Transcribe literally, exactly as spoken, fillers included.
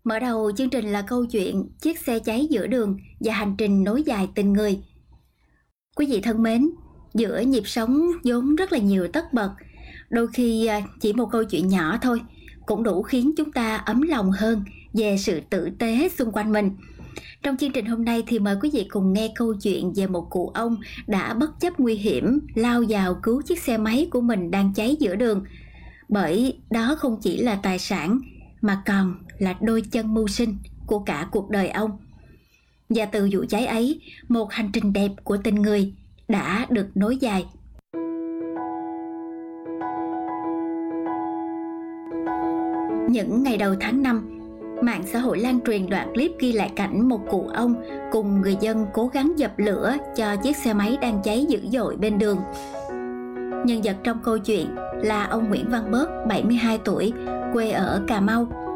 Mở đầu chương trình là câu chuyện chiếc xe cháy giữa đường và hành trình nối dài tình người. Quý vị thân mến, giữa nhịp sống vốn rất là nhiều tất bật, đôi khi à, chỉ một câu chuyện nhỏ thôi cũng đủ khiến chúng ta ấm lòng hơn về sự tử tế xung quanh mình. Trong chương trình hôm nay thì mời quý vị cùng nghe câu chuyện về một cụ ông đã bất chấp nguy hiểm lao vào cứu chiếc xe máy của mình đang cháy giữa đường. Bởi đó không chỉ là tài sản mà còn là đôi chân mưu sinh của cả cuộc đời ông. Và từ vụ cháy ấy, một hành trình đẹp của tình người đã được nối dài. Những ngày đầu tháng năm, mạng xã hội lan truyền đoạn clip ghi lại cảnh một cụ ông cùng người dân cố gắng dập lửa cho chiếc xe máy đang cháy dữ dội bên đường. Nhân vật trong câu chuyện là ông Nguyễn Văn Bớt, bảy mươi hai tuổi, quê ở Cà Mau.